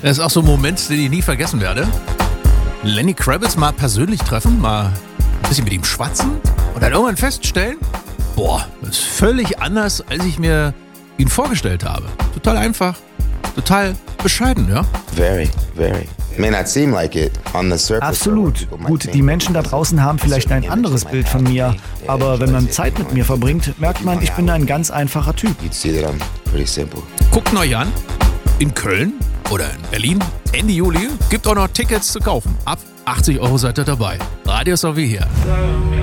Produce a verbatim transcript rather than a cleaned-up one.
Das ist auch so ein Moment, den ich nie vergessen werde. Lenny Kravitz mal persönlich treffen, mal ein bisschen mit ihm schwatzen und dann irgendwann feststellen, boah, das ist völlig anders, als ich mir ihn vorgestellt habe. Total einfach, total bescheiden, ja? Very, very. May not seem like it on the surface. Absolut. Gut, die Menschen da draußen haben vielleicht ein anderes Bild von mir, aber wenn man Zeit mit mir verbringt, merkt man, ich bin ein ganz einfacher Typ. You'd see that I'm pretty simple. Guckt euch an, in Köln oder in Berlin, Ende Juli, gibt auch noch Tickets zu kaufen. Ab achtzig Euro seid ihr dabei. Radio S O W hier.